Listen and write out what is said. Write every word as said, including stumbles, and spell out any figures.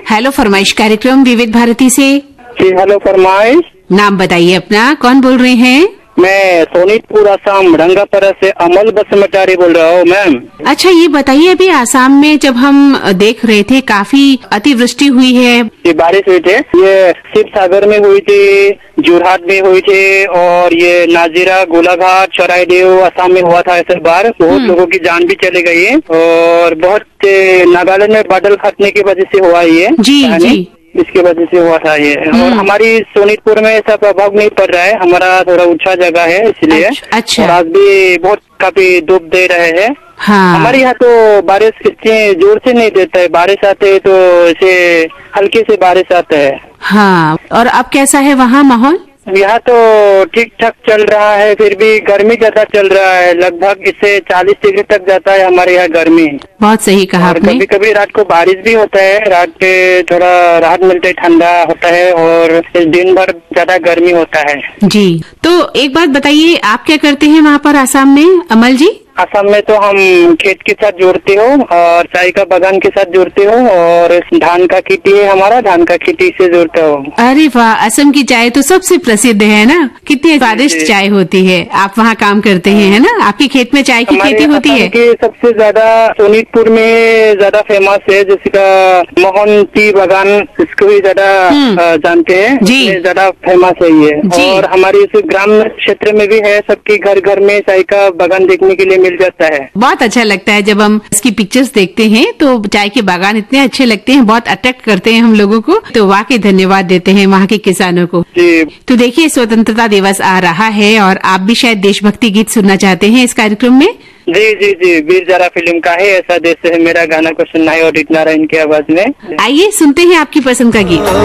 Hello फरमाइश कार्यक्रम विविध भारती से। जी हेलो फरमाइश। नाम बताइए अपना, कौन बोल रहे हैं? मैं सोनीतपुर आसाम रंगापरा से अमल बसमटारी बोल रहा हूँ मैम। अच्छा, ये बताइए, अभी आसाम में जब हम देख रहे थे काफी अतिवृष्टि हुई है। ये बारिश हुई थी, ये शिव सागर में हुई थी, जोरहाट में हुई थी, और ये नाजीरा, गोलाघाट, चौराईदेव आसाम में हुआ था ऐसे बार। बहुत लोगों की जान भी चली गई है और बहुत नागालैंड में बादल फटने की वजह से हुआ ये। जी जी, इसकी वजह से हुआ था ये। और हमारी सोनीतपुर में ऐसा प्रभाव नहीं पड़ रहा है, हमारा थोड़ा ऊंचा जगह है इसलिए। अच्छा, और आज भी बहुत काफी धूप दे रहे हैं। हाँ, हमारे यहाँ तो बारिश इतनी जोर से नहीं देता है, बारिश आते है तो ऐसे हल्के से बारिश आता है। हाँ, और अब कैसा है वहाँ माहौल? यहाँ तो ठीक ठाक चल रहा है, फिर भी गर्मी ज्यादा चल रहा है, लगभग इससे चालीस डिग्री तक जाता है हमारे यहाँ गर्मी। बहुत सही कहा आपने। कभी कभी रात को बारिश भी होता है, रात के थोड़ा राहत मिलता है, ठंडा होता है, और दिन भर ज्यादा गर्मी होता है। जी, तो एक बात बताइए, आप क्या करते हैं वहाँ पर आसाम में अमल जी? असम में तो हम खेत के साथ जोड़ते हो और चाय का बागान के साथ जोड़ते हो, और धान का खेती है हमारा, धान का खेती से जोड़ता हो। अरे वाह, असम की चाय तो सबसे प्रसिद्ध है ना, कितनी स्वादिष्ट चाय होती है। आप वहाँ काम करते हैं, है ना? आपके खेत में चाय की खेती होती है? सबसे ज्यादा सोनीतपुर में ज्यादा फेमस है, जिसका मोहन टी बागान, इसको भी ज्यादा जानते हैं, ज्यादा फेमस है ये। और हमारी इस ग्राम क्षेत्र में भी है, सबके घर घर में चाय का बागान देखने के लिए मिल जाता है। बहुत अच्छा लगता है जब हम इसकी पिक्चर्स देखते हैं, तो चाय के बागान इतने अच्छे लगते हैं, बहुत अट्रैक्ट करते हैं हम लोगों को। तो वाकई धन्यवाद देते हैं वहाँ के किसानों को। जी। तो देखिए, स्वतंत्रता दिवस आ रहा है और आप भी शायद देशभक्ति गीत सुनना चाहते हैं इस कार्यक्रम में। जी जी जी, वीर जारा फिल्म का है ऐसा देश है मेरा, गाना को सुनना है और इतना रहा इनकी आवाज में। आइए सुनते हैं आपकी पसंद का गीत।